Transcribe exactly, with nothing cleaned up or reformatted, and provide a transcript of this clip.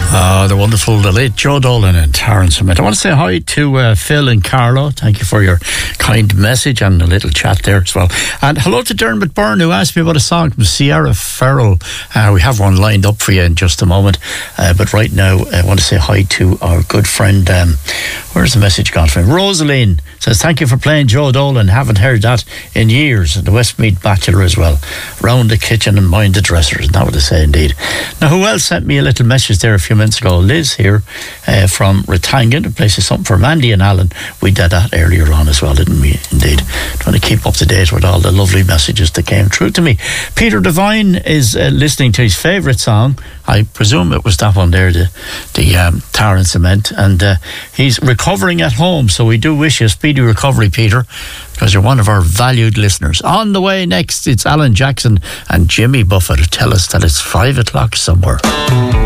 Uh, the wonderful, the late Joe Dolan and Taryn Cement. I want to say hi to uh, Phil and Carlo. Thank you for your kind message and a little chat there as well. And hello to Dermot Byrne, who asked me about a song from Sierra Farrell. Uh, we have one lined up for you in just a moment. Uh, but right now, I want to say hi to our good friend. Um, where's the message gone from? Rosaline says, thank you for playing Joe Dolan. Haven't heard that in years. The Westmead Bachelor as well. Round the kitchen and mind the dressers. Isn't that what they say indeed? Now, who else sent me a little message there a few minutes ago? Liz here uh, from Ratangan. It places something for Mandy and Alan. We did that earlier on as well, didn't we? Indeed. Trying to keep up to date with all the lovely messages that came through to me. Peter Devine is uh, listening to his favourite song. I presume it was that one there, the, the um, Tar and Cement. And uh, he's recovering at home, so we do wish you a speedy recovery, Peter, because you're one of our valued listeners. On the way next, it's Alan Jackson and Jimmy Buffett to tell us that it's five o'clock somewhere.